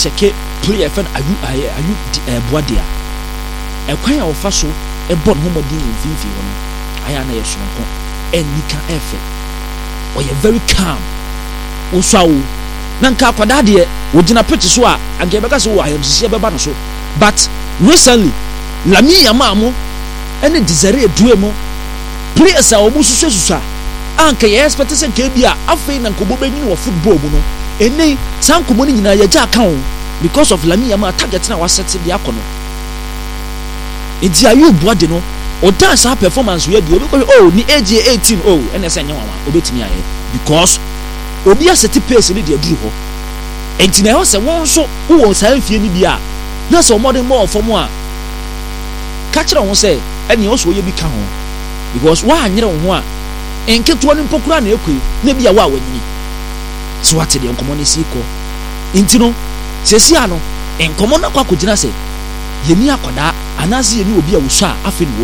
check player fan ayu boadia ekwan ya ofa so ebon homodin mfimfi ho no aya na yesonko enika efe oye very calm uswawo na nka akwada de wogina pitch so a agebeka so wo ayemsisi beba no so but recently Lamine Yamal mo ene Desire Doué players a obususususa anka ye expect say ka bia afei na nkobo benyi wo football mu no ene sankomo ni nyina yaja aka ho because of Lamine Yamal target na waset de akono enti ayu boade no o dance her performance we dey oh ni age 18 oh ene say nyawa obetimi aye because obi aseti pace ni de duru ho enti na ho se won so wo san fie ni bia na so modern more for mo a ka kire ho say ene o so ye bi ka ho because wa anyere ho a enketo ni mpokura na ekwe na bia wa wanyini so what de enkomo ni siko enti no sesi ano enkomo na kwa kugina say yeni akoda anase yeni obi a wo so a afi